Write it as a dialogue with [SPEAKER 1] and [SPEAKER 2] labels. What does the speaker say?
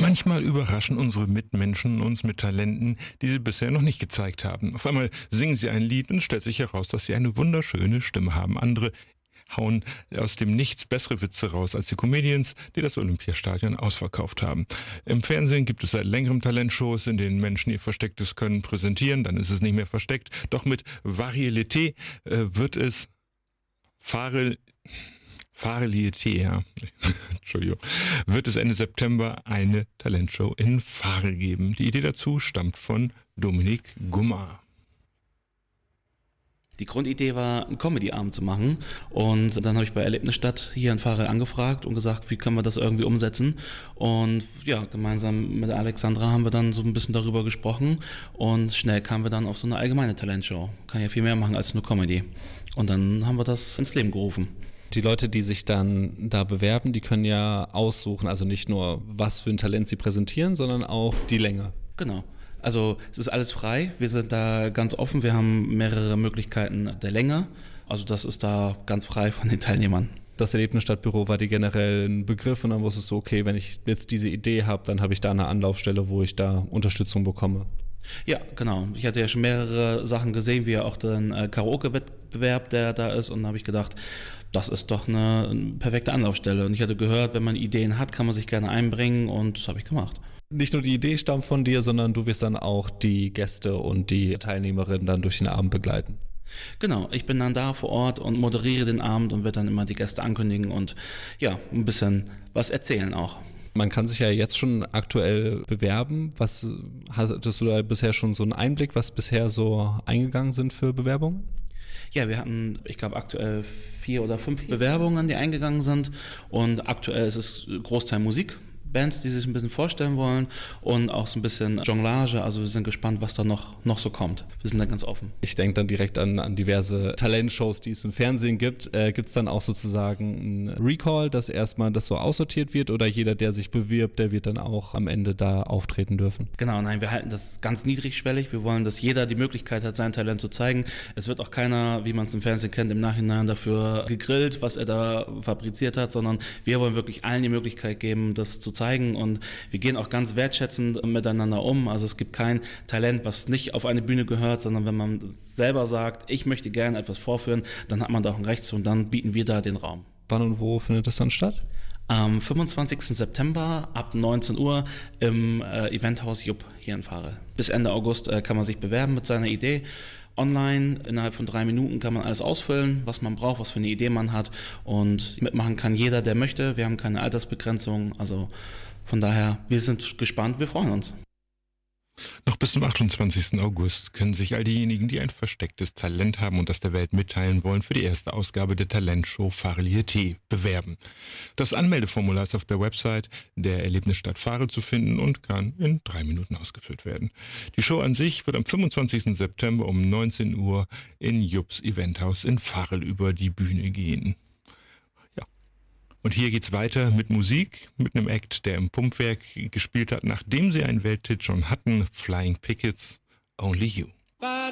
[SPEAKER 1] Manchmal überraschen unsere Mitmenschen uns mit Talenten, die sie bisher noch nicht gezeigt haben. Auf einmal singen sie ein Lied und es stellt sich heraus, dass sie eine wunderschöne Stimme haben. Andere hauen aus dem Nichts bessere Witze raus als die Comedians, die das Olympiastadion ausverkauft haben. Im Fernsehen gibt es seit längerem Talentshows, in denen Menschen ihr verstecktes Können präsentieren. Dann ist es nicht mehr versteckt. Doch mit Varieté wird es Farelieté, ja. Entschuldigung, wird es Ende September eine Talentshow in Farel geben. Die Idee dazu stammt von Dominik Gummer.
[SPEAKER 2] Die Grundidee war, einen Comedy-Abend zu machen, und dann habe ich bei Erlebnisstadt hier in Farel angefragt und gesagt, wie können wir das irgendwie umsetzen, und ja, gemeinsam mit Alexandra haben wir dann so ein bisschen darüber gesprochen und schnell kamen wir dann auf so eine allgemeine Talentshow. Kann ja viel mehr machen als nur Comedy, und dann haben wir das ins Leben gerufen.
[SPEAKER 3] Die Leute, die sich dann da bewerben, die können ja aussuchen, also nicht nur, was für ein Talent sie präsentieren, sondern auch die Länge.
[SPEAKER 2] Genau. Also es ist alles frei, wir sind da ganz offen, wir haben mehrere Möglichkeiten der Länge, also das ist da ganz frei von den Teilnehmern.
[SPEAKER 3] Das Erlebnisstadtbüro war dir generell ein Begriff, und dann wusstest du, okay, wenn ich jetzt diese Idee habe, dann habe ich da eine Anlaufstelle, wo ich da Unterstützung bekomme.
[SPEAKER 2] Ja, genau. Ich hatte ja schon mehrere Sachen gesehen, wie auch den Karaoke-Wettbewerb, der da ist, und da habe ich gedacht, das ist doch eine perfekte Anlaufstelle. Und ich hatte gehört, wenn man Ideen hat, kann man sich gerne einbringen, und das habe ich gemacht.
[SPEAKER 3] Nicht nur die Idee stammt von dir, sondern du wirst dann auch die Gäste und die Teilnehmerinnen dann durch den Abend begleiten.
[SPEAKER 2] Genau, ich bin dann da vor Ort und moderiere den Abend und werde dann immer die Gäste ankündigen und ja, ein bisschen was erzählen auch.
[SPEAKER 3] Man kann sich ja jetzt schon aktuell bewerben. Was hattest du da bisher schon so einen Einblick, was bisher so eingegangen sind für Bewerbungen?
[SPEAKER 2] Ja, wir hatten, ich glaube, aktuell 4 oder 5 Bewerbungen, die eingegangen sind, und aktuell ist es Großteil Musik. Bands, die sich ein bisschen vorstellen wollen, und auch so ein bisschen Jonglage. Also wir sind gespannt, was da noch so kommt. Wir sind da ganz offen.
[SPEAKER 3] Ich denke dann direkt an diverse Talentshows, die es im Fernsehen gibt. Gibt es dann auch sozusagen ein Recall, dass erstmal das so aussortiert wird, oder jeder, der sich bewirbt, der wird dann auch am Ende da auftreten dürfen?
[SPEAKER 2] Genau, nein, wir halten das ganz niedrigschwellig. Wir wollen, dass jeder die Möglichkeit hat, sein Talent zu zeigen. Es wird auch keiner, wie man es im Fernsehen kennt, im Nachhinein dafür gegrillt, was er da fabriziert hat, sondern wir wollen wirklich allen die Möglichkeit geben, das zu zeigen, und wir gehen auch ganz wertschätzend miteinander um. Also es gibt kein Talent, was nicht auf eine Bühne gehört, sondern wenn man selber sagt, ich möchte gerne etwas vorführen, dann hat man da auch ein Recht zu, und dann bieten wir da den Raum.
[SPEAKER 3] Wann und wo findet das dann statt?
[SPEAKER 2] Am 25. September ab 19 Uhr im Eventhaus Jupp hier in Farel. Bis Ende August kann man sich bewerben mit seiner Idee. Online, innerhalb von 3 Minuten kann man alles ausfüllen, was man braucht, was für eine Idee man hat, und mitmachen kann jeder, der möchte. Wir haben keine Altersbegrenzung, also von daher, wir sind gespannt, wir freuen uns.
[SPEAKER 1] Noch bis zum 28. August können sich all diejenigen, die ein verstecktes Talent haben und das der Welt mitteilen wollen, für die erste Ausgabe der Talentshow Farelieté bewerben. Das Anmeldeformular ist auf der Website der Erlebnisstadt Farel zu finden und kann in 3 Minuten ausgefüllt werden. Die Show an sich wird am 25. September um 19 Uhr in Jupps Eventhaus in Farel über die Bühne gehen. Und hier geht's weiter mit Musik, mit einem Act, der im Pumpwerk gespielt hat, nachdem sie einen Welthit schon hatten, Flying Pickets, Only You.